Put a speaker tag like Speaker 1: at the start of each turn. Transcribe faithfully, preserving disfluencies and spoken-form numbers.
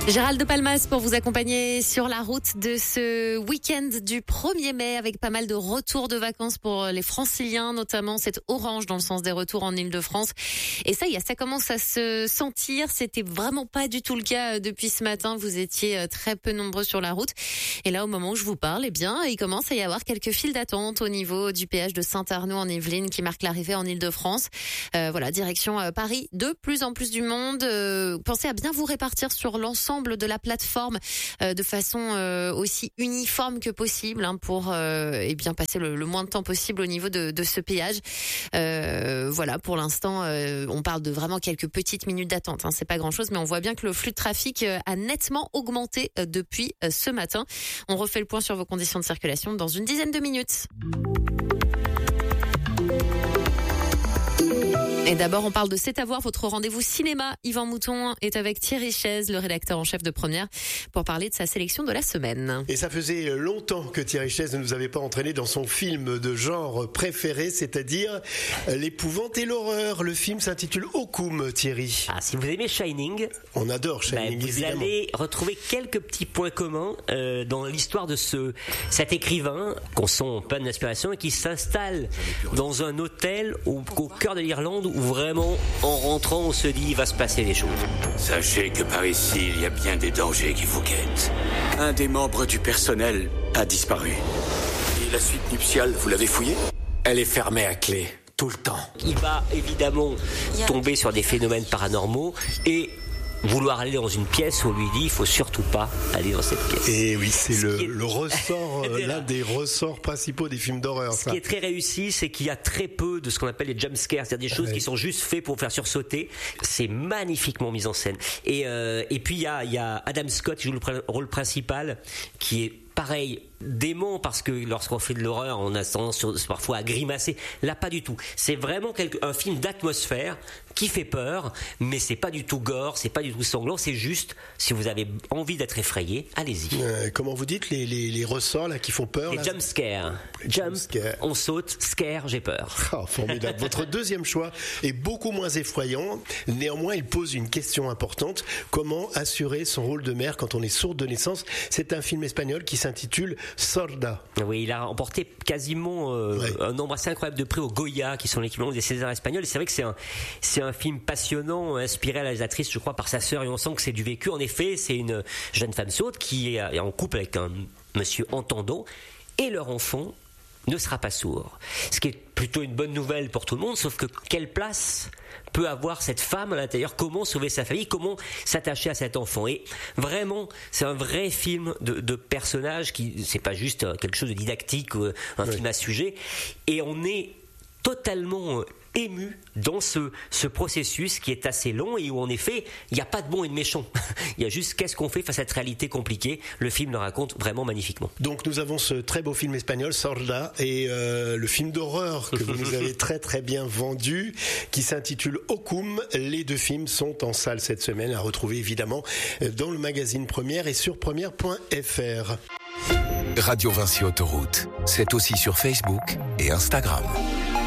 Speaker 1: Gérald de Palmas pour vous accompagner sur la route de ce week-end du premier mai avec pas mal de retours de vacances pour les franciliens, notamment c'est orange dans le sens des retours en Ile-de-France. Et ça y est, ça commence à se sentir. C'était vraiment pas du tout le cas depuis ce matin. Vous étiez très peu nombreux sur la route. Et là, au moment où je vous parle, eh bien, il commence à y avoir quelques files d'attente au niveau du péage de Saint-Arnaud en Yvelines qui marque l'arrivée en Ile-de-France. Euh, voilà, direction euh, Paris. De plus en plus du monde. Euh, pensez à bien vous répartir sur l'ensemble de la plateforme euh, de façon euh, aussi uniforme que possible hein, pour euh, eh bien passer le, le moins de temps possible au niveau de, de ce péage. Euh, voilà, pour l'instant, euh, on parle de vraiment quelques petites minutes d'attente. Hein, c'est pas grand-chose, mais on voit bien que le flux de trafic euh, a nettement augmenté euh, depuis euh, ce matin. On refait le point sur vos conditions de circulation dans une dizaine de minutes. Et d'abord, on parle de C'est à voir, votre rendez-vous cinéma. Yvan Mouton est avec Thierry Chaise, le rédacteur en chef de Première, pour parler de sa sélection de la semaine.
Speaker 2: Et ça faisait longtemps que Thierry Chaise ne nous avait pas entraîné dans son film de genre préféré, c'est-à-dire l'épouvante et l'horreur. Le film s'intitule Hokum, Thierry.
Speaker 3: Ah, si vous aimez Shining,
Speaker 2: on adore Shining,
Speaker 3: bah, vous
Speaker 2: évidemment.
Speaker 3: allez retrouver quelques petits points communs euh, dans l'histoire de ce cet écrivain qu'on sent en pleine inspiration et qui s'installe dans un hôtel au, au cœur de l'Irlande où vraiment, en rentrant, on se dit il va se passer des choses.
Speaker 4: Sachez que par ici, il y a bien des dangers qui vous guettent. Un des membres du personnel a disparu. Et la suite nuptiale, vous l'avez fouillée ? Elle est fermée à clé, tout le temps.
Speaker 3: Il va évidemment tomber sur des phénomènes paranormaux et vouloir aller dans une pièce où on lui dit il faut surtout pas aller dans cette pièce.
Speaker 2: Et oui, c'est le,
Speaker 3: est...
Speaker 2: le ressort, euh, l'un des ressorts principaux des films d'horreur.
Speaker 3: Ce
Speaker 2: ça.
Speaker 3: qui est très réussi, c'est qu'il y a très peu de ce qu'on appelle les jump scares, c'est-à-dire des choses ouais. qui sont juste faites pour faire sursauter. C'est magnifiquement mis en scène. Et, euh, et puis il y a, il y a Adam Scott qui joue le pr- rôle principal, qui est pareil, dément, parce que lorsqu'on fait de l'horreur, on a tendance parfois à grimacer. Là, pas du tout. C'est vraiment quelque, un film d'atmosphère qui fait peur, mais c'est pas du tout gore, c'est pas du tout sanglant, c'est juste, si vous avez envie d'être effrayé, allez-y.
Speaker 2: Euh, comment vous dites, les, les, les ressorts là qui font peur?
Speaker 3: Les
Speaker 2: là,
Speaker 3: jump scares. Jump, scare. On saute, scare, j'ai peur.
Speaker 2: Oh, formidable. Votre deuxième choix est beaucoup moins effrayant. Néanmoins, il pose une question importante. Comment assurer son rôle de mère quand on est sourd de naissance? C'est un film espagnol qui s'intitule Sorda.
Speaker 3: Oui, il a remporté quasiment euh, ouais. un nombre assez incroyable de prix au Goya, qui sont l'équivalent des Césars espagnols. Et c'est vrai que c'est un, c'est un film passionnant, inspiré à la réalisatrice, je crois, par sa sœur. Et on sent que c'est du vécu. En effet, c'est une jeune femme sourde qui est en couple avec un monsieur entendant. Et leur enfant ne sera pas sourd. Ce qui est plutôt une bonne nouvelle pour tout le monde, sauf que quelle place peut avoir cette femme à l'intérieur, comment sauver sa famille, comment s'attacher à cet enfant. Et vraiment, c'est un vrai film de, de personnage qui, c'est pas juste quelque chose de didactique, un oui. film à sujet. Et on est totalement ému dans ce, ce processus qui est assez long et où en effet il n'y a pas de bon et de méchant. Il y a juste qu'est-ce qu'on fait face à cette réalité compliquée. Le film le raconte vraiment magnifiquement.
Speaker 2: Donc nous avons ce très beau film espagnol Sorda et euh, le film d'horreur que vous nous avez très très bien vendu qui s'intitule Hokum. Les deux films sont en salle cette semaine à retrouver évidemment dans le magazine Première et sur première point f r.
Speaker 5: Radio Vinci Autoroute, c'est aussi sur Facebook et Instagram.